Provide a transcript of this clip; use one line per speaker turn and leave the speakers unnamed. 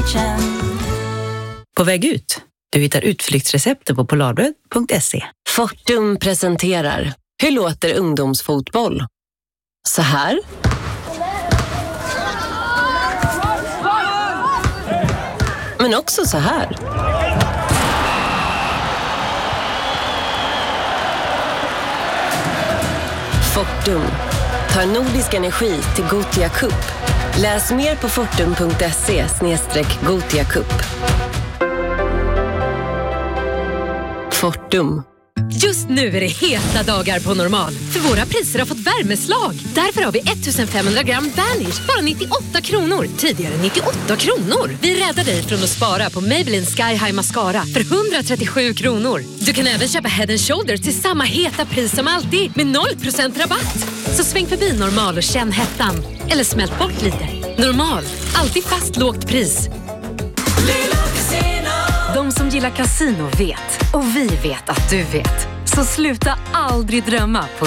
Kitchen.
På väg ut. Du hittar utflyktsrecepten på polarbröd.se.
Fortum presenterar. Hur låter ungdomsfotboll? Så här. Men också så här. Fortum tar nordisk energi till Gothia Cup. Läs mer på fortum.se/Gothia Cup. Fortum.
Just nu är det heta dagar på Normal. För våra priser har fått värmeslag. Därför har vi 1500 gram Vanish, bara 98 kronor. Tidigare 98 kronor. Vi räddar dig från att spara på Maybelline Sky High Mascara för 137 kronor. Du kan även köpa Head & Shoulders till samma heta pris som alltid med 0% rabatt. Så sväng förbi Normal och känn hettan. Eller smält bort lite. Normal, alltid fast lågt pris. De som gillar casino vet. Och vi vet att du vet. Så sluta aldrig drömma på